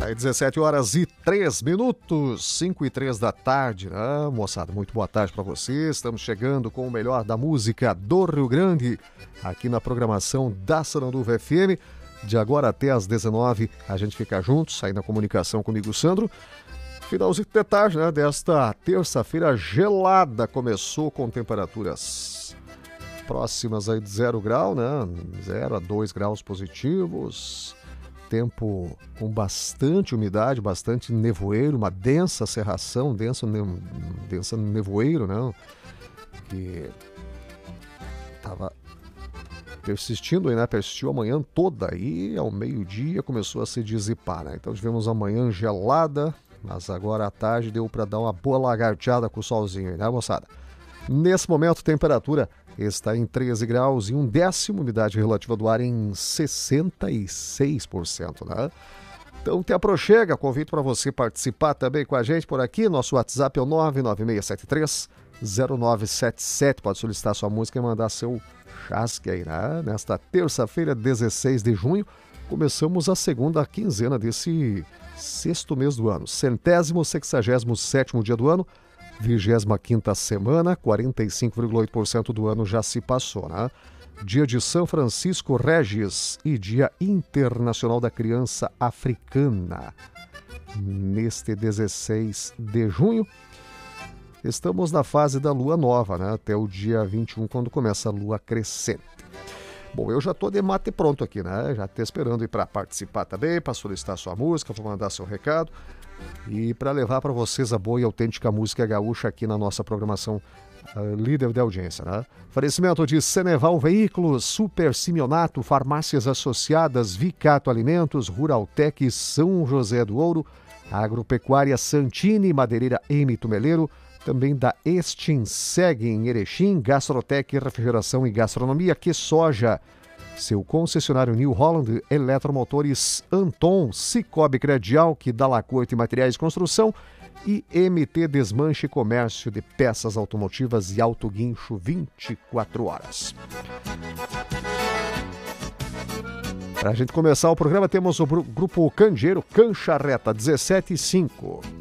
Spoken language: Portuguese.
Aí 17 horas e 3 minutos, 5 e 3 da tarde, né? Moçada, muito boa tarde para vocês. Estamos chegando com o melhor da música do Rio Grande, aqui na programação da Sananduva FM. De agora até às 19 a gente fica juntos, aí na comunicação comigo, Sandro. Finalzinho de tarde, né? Desta terça-feira gelada, começou com temperaturas próximas aí de 0 grau, né? 0 a 2 graus positivos. Tempo com bastante umidade, bastante nevoeiro, uma densa cerração, densa nevoeiro, né? Que estava persistindo aí, né? Persistiu a manhã toda e ao meio-dia começou a se dissipar, né? Então tivemos a manhã gelada, mas agora à tarde deu para dar uma boa lagarteada com o solzinho aí, né, moçada? Nesse momento, temperatura está em 13 graus e 1/10, umidade relativa do ar em 66%, né? Então te aproxega, convite para você participar também com a gente por aqui. Nosso WhatsApp é o 996730977. Pode solicitar sua música e mandar seu chasque aí, né? Nesta terça-feira, 16 de junho, começamos a segunda quinzena desse sexto mês do ano. 167º dia do ano. 25ª semana, 45,8% do ano já se passou, né? Dia de São Francisco Regis e Dia Internacional da Criança Africana. Neste 16 de junho, estamos na fase da lua nova, né? Até o dia 21, quando começa a lua crescente. Bom, eu já estou de mate pronto aqui, né? Já estou esperando ir para participar também, para solicitar sua música, para mandar seu recado e para levar para vocês a boa e autêntica música gaúcha aqui na nossa programação líder de audiência, né? Oferecimento de Ceneval Veículos, Super Simeonato, Farmácias Associadas, Vicato Alimentos, Ruraltec São José do Ouro, Agropecuária Santini, Madeireira M. Tumeleiro, também da Estinseg em Erechim, Gastrotec, Refrigeração e Gastronomia, Que Soja, seu concessionário New Holland, Eletromotores Anton, Cicobi Credial, que dá Lacoite e Materiais de Construção, e MT Desmanche Comércio de Peças Automotivas e Autoguincho 24 horas. Para a gente começar o programa, temos o grupo Candeeiro, Cancha Reta 17 e 5.